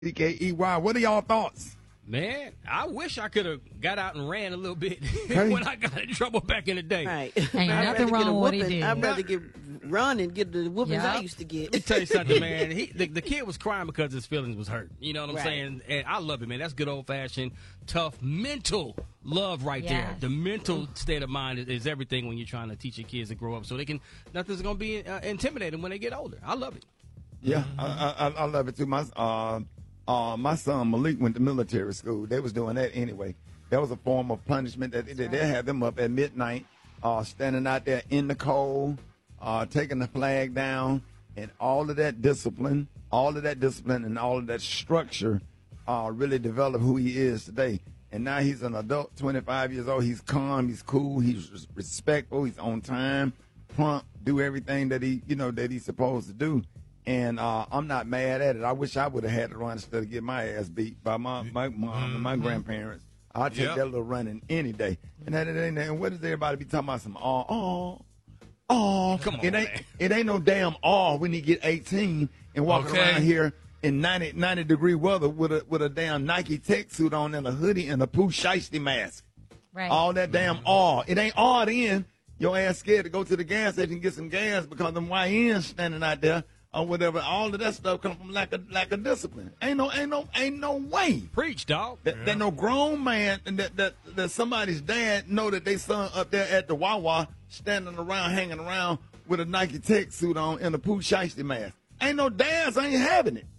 CKEY. What are y'all thoughts? Man, I wish I could have got out and ran a little bit Hey. when I got in trouble back in the day. Right. Ain't nothing wrong with what he did. I'd rather run and get the whoopings I Yup. used to get. Let me tell you something, man. The kid was crying because his feelings was hurt. You know what I'm Right. saying? And I love it, man. That's good old-fashioned, tough, mental love right there. Yes. The mental state of mind is everything when you're trying to teach your kids to grow up so nothing's going to be intimidating when they get older. I love it. Yeah, I love it too. My son Malik went to military school. They was doing that anyway. That was a form of punishment. They had them up at midnight, standing out there in the cold, taking the flag down, and all of that discipline, and all of that structure really developed who he is today. And now he's an adult, 25 years old. He's calm, he's cool, he's respectful, he's on time, prompt, do everything that he's supposed to do. And I'm not mad at it. I wish I would have had to run instead of get my ass beat by my mom and my grandparents. I'd take that little running any day. And and what does everybody be talking about? Some oh. Come on, it ain't no damn when you get 18 and walking around here in 90-degree weather with a damn Nike Tech suit on and a hoodie and a Pooh Shiesty mask. Right. All that damn It ain't then. Your ass scared to go to the gas station and get some gas because them YNs standing out there or whatever. All of that stuff come from lack of discipline. Ain't no way. Preach, dog. That no grown man and that somebody's dad know that they son up there at the Wawa standing around, hanging around with a Nike Tech suit on and a Pooh Shiesty mask. Ain't no dads ain't having it.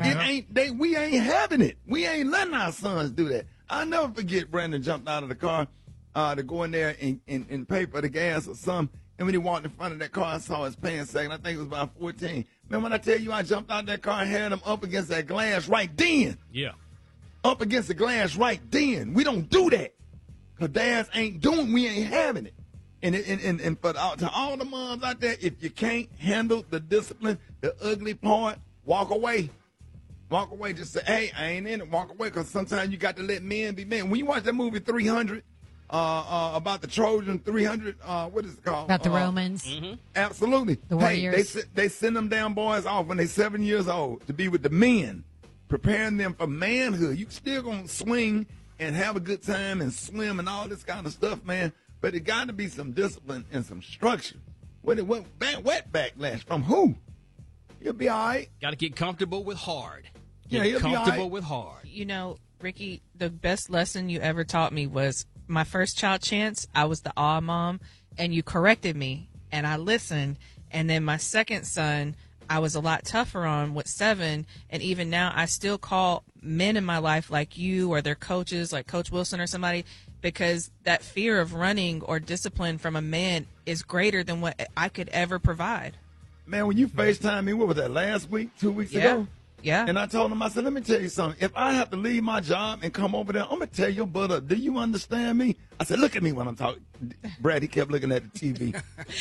We ain't having it. We ain't letting our sons do that. I'll never forget Brandon jumped out of the car to go in there and pay for the gas or something. And when he walked in front of that car, I saw his pants sagging. I think it was about 14. Man, when I tell you I jumped out of that car and had him up against that glass right then. Yeah. Up against the glass right then. We don't do that. Because dads we ain't having it. And for to all the moms out there, if you can't handle the discipline, the ugly part, walk away. Walk away. Just say, hey, I ain't in it. Walk away. Because sometimes you got to let men be men. When you watch that movie 300, about the Trojan 300, what is it called? About the Romans. Mm-hmm. Absolutely. The warriors. They send them damn boys off when they're 7 years old to be with the men, preparing them for manhood. You still going to swing and have a good time and swim and all this kind of stuff, man. But it got to be some discipline and some structure. Wet backlash from who? You'll be all right. Got to get comfortable with hard. Yeah, Get he'll be all comfortable right. with hard. You know, Ricky, the best lesson you ever taught me was my first child, Chance. I was the awe mom, and you corrected me, and I listened. And then my second son, I was a lot tougher on with 7, and even now I still call men in my life like you or their coaches, like Coach Wilson or somebody, because that fear of running or discipline from a man is greater than what I could ever provide. Man, when you FaceTime me, what was that, last week, 2 weeks ago? Yeah. And I told him, I said, let me tell you something. If I have to leave my job and come over there, I'm going to tell your butt up. Do you understand me? I said, look at me when I'm talking. Brad, he kept looking at the TV.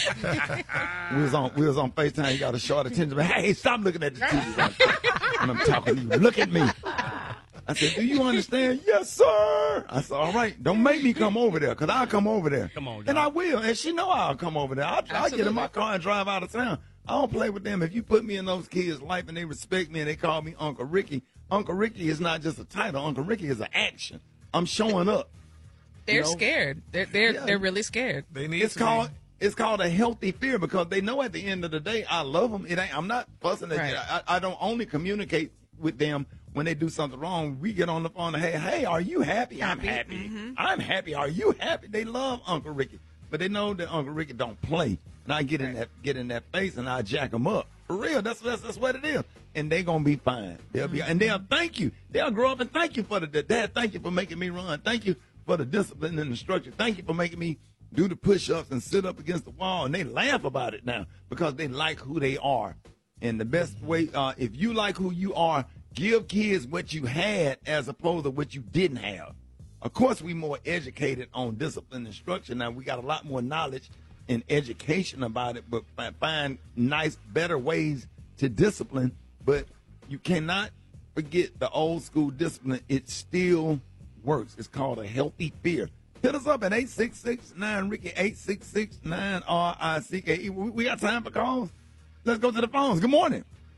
we was on FaceTime. He got a short attention. Hey, stop looking at the TV when I'm talking to you. Look at me. I said, do you understand? Yes, sir. I said, all right, don't make me come over there, because I'll come over there. Come on, and I will. And she know I'll come over there. I'll get in my car and drive out of town. I don't play with them. If you put me in those kids' life and they respect me and they call me Uncle Ricky is not just a title. Uncle Ricky is an action. I'm showing up. They're scared. They're really scared. They need It's called a healthy fear, because they know at the end of the day I love them. I'm not fussing at Right. you. I don't only communicate with them when they do something wrong. We get on the phone and hey, are you happy? I'm happy. Mm-hmm. I'm happy. Are you happy? They love Uncle Ricky, but they know that Uncle Ricky don't play. And I get in that face and I jack them up. For real, that's what it is. And they gonna be fine. They'll be, and they'll thank you. They'll grow up and thank you for Dad, thank you for making me run. Thank you for the discipline and the structure. Thank you for making me do the push-ups and sit up against the wall. And they laugh about it now because they like who they are. And the best way, if you like who you are, give kids what you had as opposed to what you didn't have. Of course, we more educated on discipline and structure now. We got a lot more knowledge and education about it, but find nice, better ways to discipline. But you cannot forget the old school discipline. It still works. It's called a healthy fear. Hit us up at 866-9-RICKY, 866-9-RICKE. We got time for calls? Let's go to the phones. Good morning.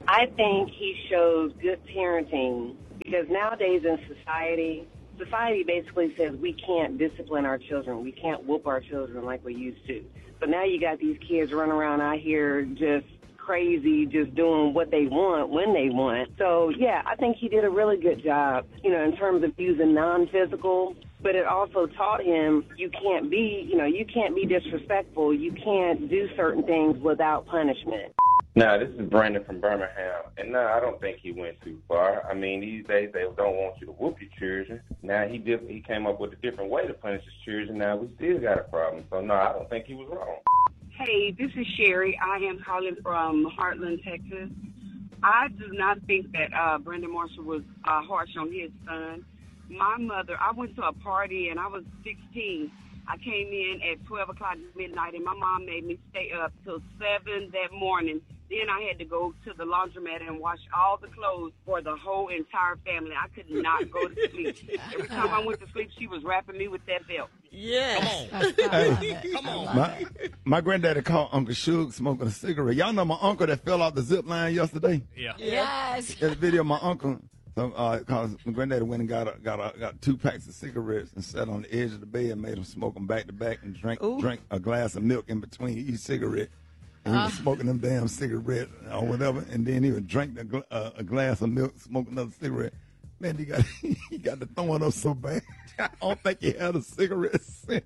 I think he shows good parenting because nowadays in society basically says we can't discipline our children. We can't whoop our children like we used to. So now you got these kids running around out here just crazy, just doing what they want when they want. So, yeah, I think he did a really good job, in terms of using non-physical. But it also taught him you can't be disrespectful. You can't do certain things without punishment. No, this is Brandon from Birmingham, and no, I don't think he went too far. I mean, these days they don't want you to whoop your children. Now he came up with a different way to punish his children. Now we still got a problem. So no, I don't think he was wrong. Hey, this is Sherry. I am calling from Heartland, Texas. I do not think that Brandon Marshall was harsh on his son. My mother, I went to a party and I was 16. I came in at 12 o'clock midnight, and my mom made me stay up till 7 that morning. Then I had to go to the laundromat and wash all the clothes for the whole entire family. I could not go to sleep. Every time I went to sleep, she was wrapping me with that belt. Yeah. Come on. My granddaddy caught Uncle Suge smoking a cigarette. Y'all know my uncle that fell off the zip line yesterday? Yeah. Yes. There's a video of my uncle. Cause my granddaddy went and got 2 packs of cigarettes and sat on the edge of the bed and made him smoke them back to back and drank a glass of milk in between each cigarette. And he was smoking them damn cigarettes or whatever, and then he would drink a glass of milk, smoke another cigarette. Man, he got the throwing up so bad. I don't think he had a cigarette.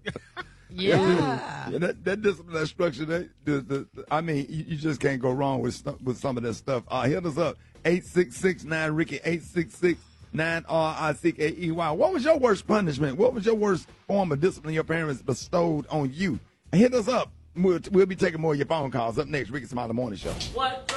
Yeah. That discipline, that structure, I mean, you just can't go wrong with some of that stuff. Hit us up, 866-9-RICKY, 866-9-RICKEY. What was your worst punishment? What was your worst form of discipline your parents bestowed on you? Hit us up. We'll be taking more of your phone calls. Up next, Ricky Smiley Morning Show. What?